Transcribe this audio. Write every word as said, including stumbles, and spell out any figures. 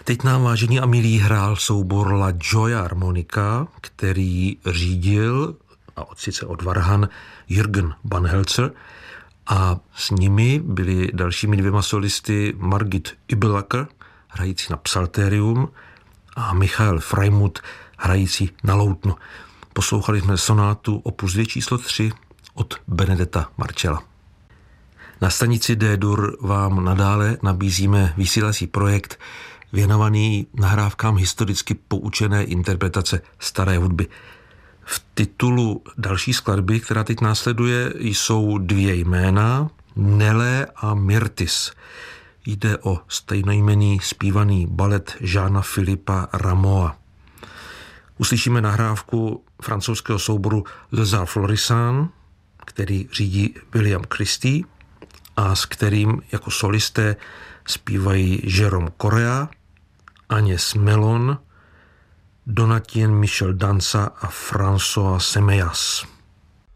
Teď nám, vážení a milí, hrál soubor La Gioia Armonica, který řídil, a od sice od varhan, Jürgen Banhelzer, a s nimi byli dalšími dvěma solisty Margit Übelacker, hrající na psalterium, a Michael Freimuth, hrající na loutno. Poslouchali jsme sonátu opus dvě číslo tři od Benedetta Marcella. Na stanici D-dur vám nadále nabízíme vysílací projekt věnovaný nahrávkám historicky poučené interpretace staré hudby. V titulu další skladby, která teď následuje, jsou dvě jména, Nelé a Myrtis. Jde o stejnojmenný zpívaný balet Jeana Philippa Rameaua. Uslyšíme nahrávku francouzského souboru Les Arts Florissants, který řídí William Christie a s kterým jako solisté zpívají Jérôme Correa, Agnès Mellon, Donatien Michel Dansa a François Semeyas.